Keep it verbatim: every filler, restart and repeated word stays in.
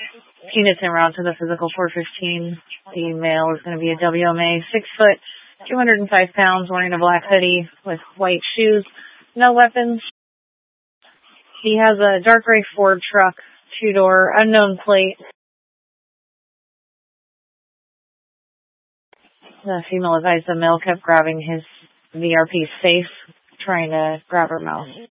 Units en route to the physical four fifteen. The male is going to be a W M A, six foot, two hundred five pounds, wearing a black hoodie with white shoes, no weapons. He has a dark gray Ford truck, two-door, unknown plate. The female advised the male kept grabbing his V R P's face, trying to grab her mouth.